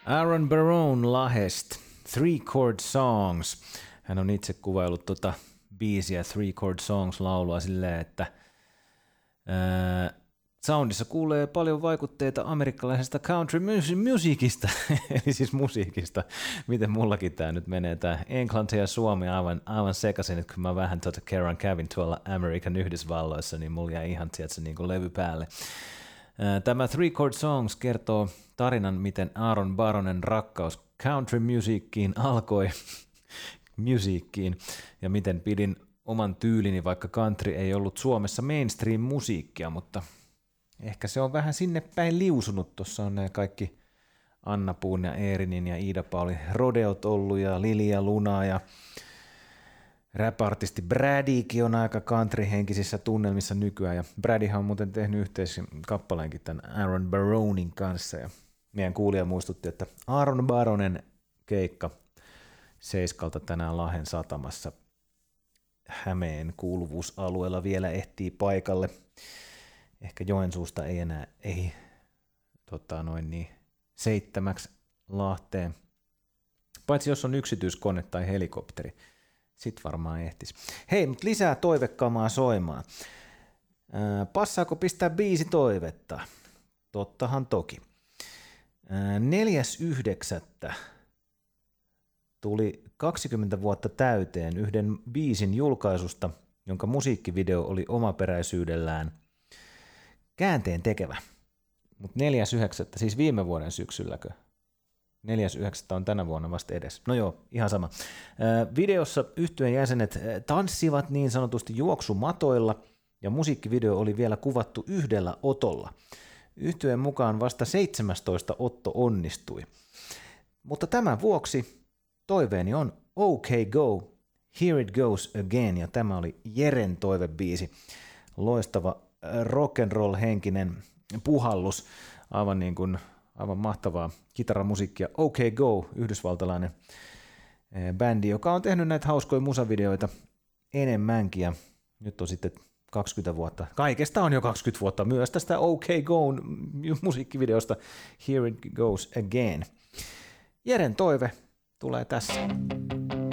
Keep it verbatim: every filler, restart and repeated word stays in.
Aaron Barone Lahest, Three Chord Songs. Hän on itse kuvaillut tuota biisiä Three Chord Songs -laulua silleen, että ää, soundissa kuulee paljon vaikutteita amerikkalaisesta country musiikista, eli siis musiikista. Miten mullakin tää nyt menee, tää englanti ja suomi aivan, aivan sekaisin, että kun mä vähän tuota kerran kävin tuolla Amerikan Yhdysvalloissa, niin mulla jäi ihan tietysti niin kuin levy päälle. Tämä Three Chord Songs kertoo tarinan, miten Aaron Baronen rakkaus country musiikkiin alkoi musiikkiin ja miten pidin oman tyylini, vaikka country ei ollut Suomessa mainstream-musiikkia, mutta ehkä se on vähän sinne päin liusunut. Tuossa on nämä kaikki Anna Puun ja Eerinin ja Iida-Pauli Rodeot ollut ja Lilia Luna ja rap-artisti Bradykin on aika country-henkisissä tunnelmissa nykyään, ja Bradyhan on muuten tehnyt yhteisen kappaleenkin tämän Aaron Baronin kanssa, ja meidän kuulija muistutti, että Aaron Baronen keikka Seiskalta tänään Lahden satamassa Hämeen kuuluvuusalueella vielä ehtii paikalle. Ehkä Joensuusta ei enää ei tota noin niin, seitsemäksi Lahteen, paitsi jos on yksityiskone tai helikopteri. Sitten varmaan ehtis. Hei, mutta lisää toivekamaa soimaan. Ää, passaako pistää biisi toivetta? Tottahan toki. Ää, neljäs yhdeksättä tuli kaksikymmentä vuotta täyteen yhden biisin julkaisusta, jonka musiikkivideo oli omaperäisyydellään käänteen tekevä. Mutta neljäs yhdeksättä, siis viime vuoden syksylläkö? neljäs yhdeksättä on tänä vuonna vasta edes. No joo, ihan sama. Videossa yhtyeen jäsenet tanssivat niin sanotusti juoksumatoilla, ja musiikkivideo oli vielä kuvattu yhdellä otolla. Yhtyeen mukaan vasta seitsemästoista otto onnistui. Mutta tämän vuoksi toiveeni on OK Go, Here It Goes Again, ja tämä oli Jeren toivebiisi. Loistava rock'n'roll-henkinen puhallus, aivan niin kuin aivan mahtavaa kitaramusiikkia. OK Go, yhdysvaltalainen bändi, joka on tehnyt näitä hauskoja musavideoita enemmänkin, ja nyt on sitten kaksikymmentä vuotta. Kaikesta on jo kaksikymmentä vuotta myös tästä OK Go musiikkivideosta Here It Goes Again. Jeren toive tulee tässä.